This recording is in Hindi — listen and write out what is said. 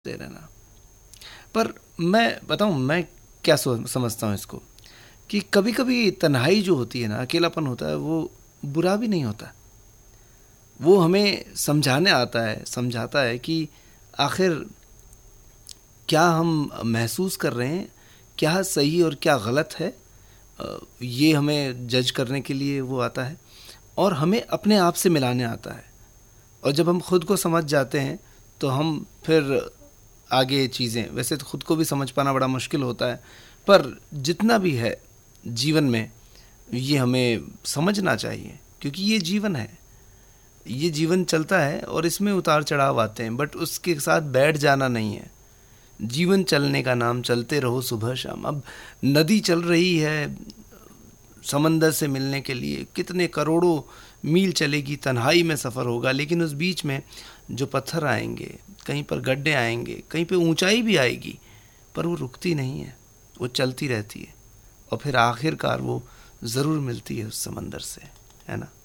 दे रहना। पर मैं बताऊं मैं क्या समझता हूँ इसको, कि कभी कभी तन्हाई जो होती है ना, अकेलापन होता है, वो बुरा भी नहीं होता। वो हमें समझाने आता है, समझाता है कि आखिर क्या हम महसूस कर रहे हैं, क्या सही और क्या गलत है। ये हमें जज करने के लिए वो आता है, और हमें अपने आप से मिलाने आता है। और जब हम खुद को समझ जाते हैं तो हम फिर आगे चीज़ें, वैसे तो खुद को भी समझ पाना बड़ा मुश्किल होता है, पर जितना भी है जीवन में ये हमें समझना चाहिए, क्योंकि ये जीवन है, ये जीवन चलता है और इसमें उतार चढ़ाव आते हैं, बट उसके साथ बैठ जाना नहीं है। जीवन चलने का नाम, चलते रहो सुबह शाम। अब नदी चल रही है समंदर से मिलने के लिए, कितने करोड़ों मील चलेगी, तन्हाई में सफ़र होगा, लेकिन उस बीच में जो पत्थर आएंगे, कहीं पर गड्ढे आएंगे, कहीं पे ऊंचाई भी आएगी, पर वो रुकती नहीं है, वो चलती रहती है, और फिर आखिरकार वो ज़रूर मिलती है उस समंदर से, है ना।